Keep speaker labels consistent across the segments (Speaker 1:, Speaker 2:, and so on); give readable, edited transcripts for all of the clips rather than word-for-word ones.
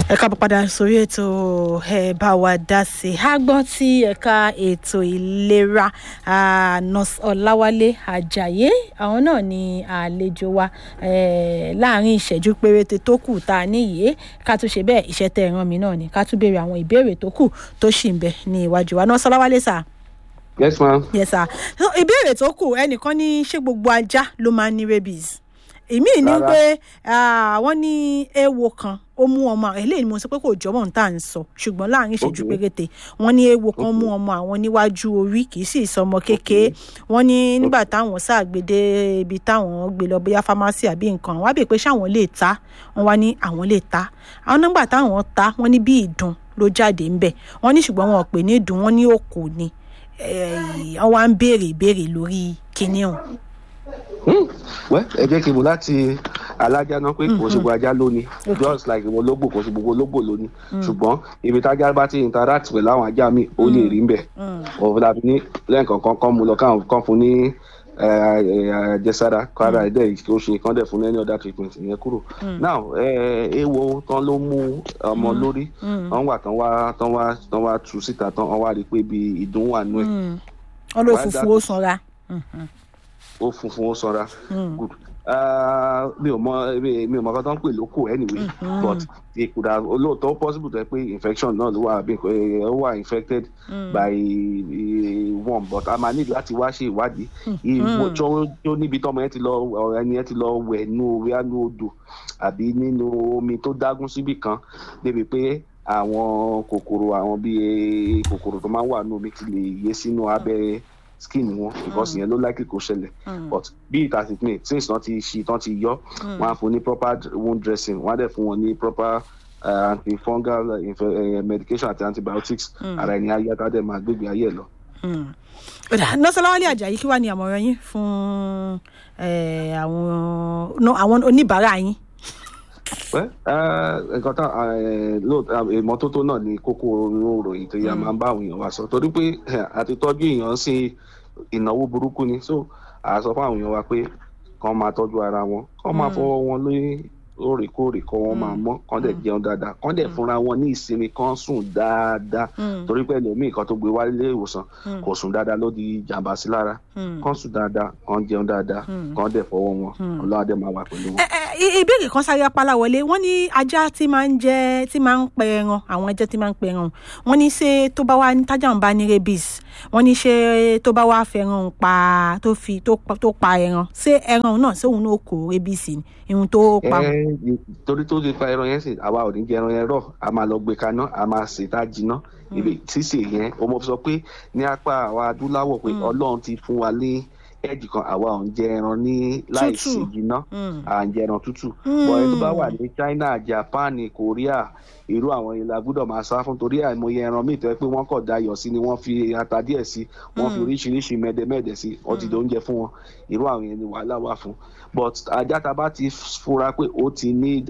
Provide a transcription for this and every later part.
Speaker 1: ẹ káàbọ̀ padà sórí ètò ẹ bá wa dá sí àgbọn tí ẹ̀ka ètò ìlera nurse Ọláwálé Àjàyí àwọn náà ni àlejò wa láàrin ìṣẹ́jú péréte tó kù tá a níyè ká tún ṣe bẹ́ẹ̀ iṣẹ́ tẹ́ ẹ̀ràn mi náà ni ká tún béèrè àwọn ìbéèrè tó kù tó ṣì ń bẹ ní iwájú wa nurse Ọláwálé sà.
Speaker 2: Yes ma'am.
Speaker 1: Yes sir. Ìbéèrè tó kù ẹnìkan ní ṣé gbogbo ajá ló máa ń ní rabies èmi ní pé wọ́n ní èèwọ̀ kan ó mú ọmọ eléyìí ni mo sọ pé kò jọmọ n tá ń sọ ṣùgbọ́n láàrin ìṣẹ́jú péréte wọ́n ní èèwọ̀ kan mú ọmọ àwọn níwájú orí kì í sì sọmọ kékeré wọ́n ní nígbà táwọn ṣàgbédé ibi táwọn gbé lọ bóyá fámásì àbí nǹkan wọ́n á bèè pé ṣáwọn lè ta wọ́n wá ní àwọn lè ta àwọn nígbà táwọn ta wọ́n ní bí ìdun ló jáde ńbẹ̀ wọ́n ní ṣùgbọ́n wọn ò pè ní ìdun wọ́n ní òkò ni wọ́n wá ń béèrè ìbéèrè lórí kinní ọ̀hún.
Speaker 2: Well, ẹ jẹ́ kí n mú láti alájá náà pé kò sí gbogbo ajá lónìí just like ìwọ ológbò kò sí gbogbo ológbò lónìí ṣùgbọ́n ibi tájá bá ti interact pẹ̀lú àwọn ajá mi ó lè rí mbẹ̀ ọ̀fọ̀dà ní lẹ́ǹkan kan mú lọ káwọn fún ní àjẹsára kára ẹ̀dẹ̀ tó ṣe kán dẹ̀ fún any other treatment ìyẹn kúrò. Now èèwọ̀ tán ló mú ọmọ lórí wọ́n wà tán wá tú síta tán wọ́n wá rí pé bí ìdun wà nú ẹ̀.
Speaker 1: ọlọ́fùfù ó sanra.
Speaker 2: Ó funfun ó sanra good mi ò mọ kan tó ń pè lóko anyway but it could have olóòótọ́ possible tó yẹ pé infection náà ló wà ó wà infected by worm but a máa need láti wá ṣe ìwádìí tó níbi tọ́mọ yẹn ti lọ ẹni yẹn ti lọ wẹ̀ nú odò àbí nínú omi tó dágún síbì kan débi pé àwọn kòkòrò àwọn bíi kòkòrò tó máa ń wà nú omi ti lè yé sínú abẹ́ skin wọn because yẹn ló likely kó ṣẹlẹ̀ but bí it has been since wọ́n ti ṣí tán ti yọ wọ́n á fún ní proper wound dressing wọ́n á dẹ̀ fún wọn ní proper antifungal medication àti antibiotics ara ẹni ayé àtàdé máa gbégbé ayé ẹ̀ lọ.
Speaker 1: nurse Ọláwálé Àjàyí kí wàá ní àmọ̀ràn yín fún àwọn oníbàárà yín.
Speaker 2: nǹkan tán ìmọ́tótó náà ni kókó ìròyìn tó yẹ máa ń bá àwọn èèyàn wá sọ torí pé àti tọ́jú èèyàn sí ìnáwó burúkú ni so àsọ fún àwọn èèyàn wa pé kán máa tọ́jú ara wọn kán máa fọwọ́ wọn lóòrèkóòrè kán wọn máa mọ́ kán dẹ̀ jẹun dáadáa kán dẹ̀ fúnra wọn ní ìsinmi kán sùn dáadáa torí pé ẹlòmíì kan tó gbé wá ilé ìwòsàn kò sùn dáadáa ló di jàǹbá sí lára kán sùn dáadáa kán jẹun dáadáa kán dẹ̀ fọwọ́ wọn Ọlọ́run dẹ̀ máa wà pẹ̀lú wọn.
Speaker 1: Ìbéèrè kan sáré apálá wọlé wọ́n ní ajá tí máa ń pẹ ẹran àwọn ẹjẹ tí máa ń pẹ ẹran wọ́n ní ṣé tó bá wá tájà ń bá ní rabies wọ́n ní ṣé tó bá wá fẹ́ràn pa tó pa ẹran ṣé ẹran náà ṣé òun náà kó rabies ni ihun tó pa.
Speaker 2: Torí tó ti pa ẹran yẹn sì àwa ò ní jẹ ẹran yẹn rọ̀ a máa lọ gbé kaná a máa sè tá jiná ibi sísè yẹn o mo sọ pé ní apá àwa adúláwọ̀ pé Ọlọ́run ti fún wa ní ẹ̀jì kan àwa ò ń jẹ ẹran ní láìsí jiná à ń jẹ ẹran tútù bọ̀ ẹni tó bá wà ní China Japan Korea irú àwọn ilẹ̀ gbọ́dọ̀ máa sá fún torí àìmọye ẹran míì tó yẹ pé wọ́n kọ̀ dayọ̀ sí ni wọ́n fi ata díẹ̀ sí wọ́n fi oríṣiríṣi mẹ́ẹ̀dẹ́mẹ́ẹ̀dẹ́ sí ọtí tó ń jẹ fún wọn irú àwọn yẹn ni wàhálà wà fún but ajá ta bá ti fura pé ó ti ní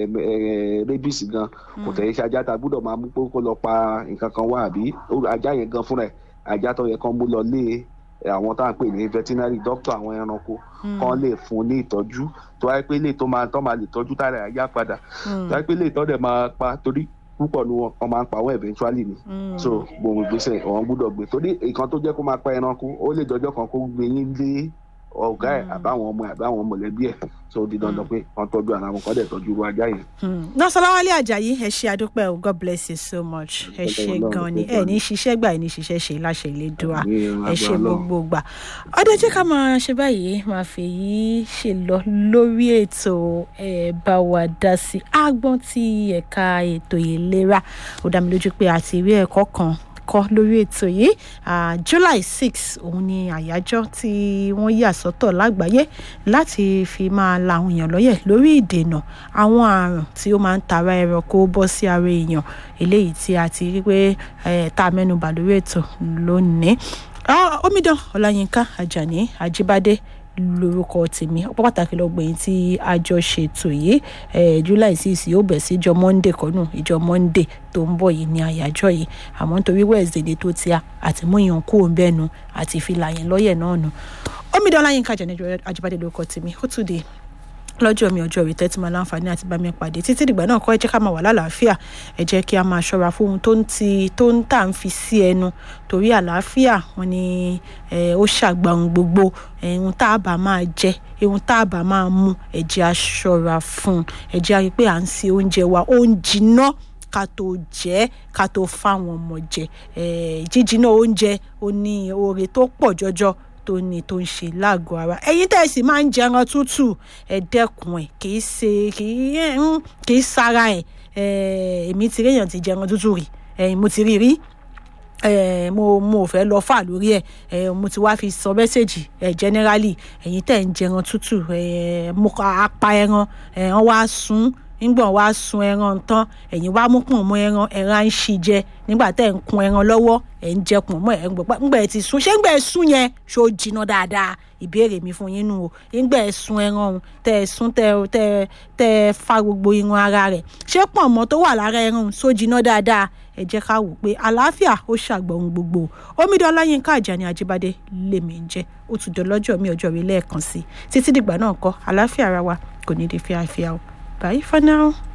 Speaker 2: rabies gan kò tẹ̀ ṣe ajá ta gbọ́dọ̀ máa mú pé kó lọ pa nǹkan kan wá àbí ajá yẹn gan fúnra ẹ̀ ajá tó yẹ kán mú lọ lé àwọn tá à ń pè ní veterinary doctor àwọn ẹranko kan lè fún ní ìtọ́jú tó wáyé pé lè tó máa lè tọ́jú tára àyà padà tó wáyé pé lè tọ́ dẹ̀ máa pa torí púpọ̀ ni wọ́n máa ń pa wọ́n eventually ni so gbogbo ìgbésẹ̀ wọ́n gbọ́dọ̀ gbé torí nǹkan tó jẹ́ kó máa pa ẹranko ó lè dọjọ́ kan kó gbé yín lé ọ̀gá ẹ̀ àbáwọn ọmọ ẹ̀ àbáwọn mọ̀lẹ́bí ẹ̀ so di dandan pé wọ́n tọ́jú ara wọn kọ́ dẹ̀ tọ́jú irú ajá yẹn.
Speaker 1: nurse Ọláwálé Àjàyí ẹ ṣé àdúpẹ́ o God bless you so much ẹ ṣé gan ni ẹ ní ṣiṣẹ́ gbà ẹ ní ṣiṣẹ́ ṣe láṣẹ Elédùà ẹ ṣé gbogbo gbà ọdẹ jẹ́ ká máa ṣe báyìí máa fi yìí ṣe lọ lórí ètò ẹ bá wa dá sí àgbọn ti ẹ̀ka ètò ìlera ó dá mi lójú pé àti rí ẹ̀kọ́ kan kọ́ lórí ètò yìí July 6 òun ni àyájọ́ tí wọ́n yà sọ́tọ̀ lágbàáyé láti fi máa la àwọn èèyàn lọ́yẹ̀ lórí ìdènà àwọn àrùn tí ó máa ń tara ẹranko bọ́ sí ara èèyàn eléyìí tí a ti rí pé tá a mẹ́nubà lórí ètò lónìí. Omidan Ọláyínká Àjàní Àjíbádé lórúkọ tèmi ọ̀pọ̀ pàtàkì lọ́gbẹ̀yìn tí a jọ ṣètò yìí July 6 yóò bẹ̀ sí ìjọ Monday kọ́nù ìjọ Monday tó ń bọ̀ yìí ní àyájọ́ yìí àmọ́ nítorí Wednesday ni tó tíya àti mú ìyàn kúrò ń bẹ́nu àti ìfìlà yẹn lọ́yẹ̀ náà nù. Omidan Ọláyínká Àjàní Àjíbádé lórúkọ tèmi ó tún dé lọ́jọ́ mi ọjọ́ ìtẹ́ tí máa láǹfààní àti bá mi pàdé títí dìgbà náà kọ́ ẹ jẹ́ ká máa wà lálàáfíà ẹ jẹ́ kí a máa ṣọ́ra fún ohun tó ń tà ń fi sí ẹnu torí àlàáfíà wọn ni ó ṣàgbà ohun gbogbo ohun tá a bá máa jẹ ohun tá a bá máa mu ẹ jẹ́ a ṣọ́ra fún ẹ jẹ́ a rí pé à ń ṣe oúnjẹ wa ó ń jiná ká tó jẹ ká tó fáwọn ọmọ jẹ jíjiná oúnjẹ ó ní oore tó pọ̀ jọjọ tó ní tó ń ṣe lágọ̀ọ́ ara ẹ̀yin tẹ́ ẹ sì máa ń jẹran tútù ẹ dẹ́kun ẹ̀ kì í sára ẹ̀ èmi ti rí èèyàn ti jẹran tútù rí mo ti rí mo fẹ́ lọ fà lórí ẹ̀ mo ti wá fi sọ mẹ́sẹ̀gì generally ẹ̀yin tẹ́ ẹ ń jẹran tútù mo apá ẹran wọ́n wá sún nígbà wá sun ẹran tán ẹ̀yin wá mú pọ̀n mọ́ ẹran ń ṣì jẹ nígbà tẹ́ ń kun ẹran lọ́wọ́ ẹ̀ ń jẹ pọ̀n mọ́ ẹ̀ ń gbọ́ nígbà ẹ̀ ti sun ṣé nígbà ẹ̀ sun yẹn ṣó jiná dáadáa ìbéèrè mi fún yín nù o nígbà ẹ̀ sun ẹran ọ̀hún tẹ́ ẹ̀ sun tẹ́ ẹ fa gbogbo irun ara rẹ̀ ṣé pọ̀n mọ́ tó wà lára ẹran ọ̀hún ṣó jiná dáadáa ẹ jẹ́ ká wò pé àlàáfíà ó ṣàgbọ̀ ohun gbogbo Omidan Ọláyínká Àjàní Ajíbádé lèmi ń jẹ́ ó tún dọlọ́jọ́ mi ọjọ́ rí lẹ́ẹ̀kan sí títí dìgbà náà kọ́ àlàáfíà ara wa kò ní di fíafíà o. Bye for now.